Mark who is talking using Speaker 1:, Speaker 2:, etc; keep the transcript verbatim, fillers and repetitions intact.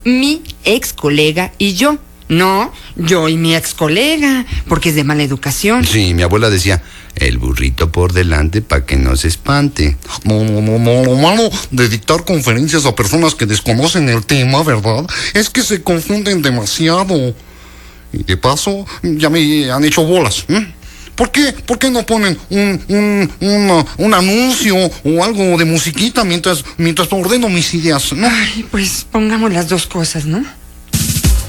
Speaker 1: mi ex colega y yo. No, yo y mi ex colega, porque es de mala educación.
Speaker 2: Sí, mi abuela decía, el burrito por delante para que no se espante.
Speaker 3: No, no, no, no, lo malo de dictar conferencias a personas que desconocen el tema, ¿verdad? Es que se confunden demasiado. Y de paso, ya me han hecho bolas. ¿eh? ¿Por qué? ¿Por qué no ponen un, un, un, un anuncio o algo de musiquita mientras, mientras ordeno mis ideas, ¿no?
Speaker 1: Ay, pues pongamos las dos cosas, ¿no?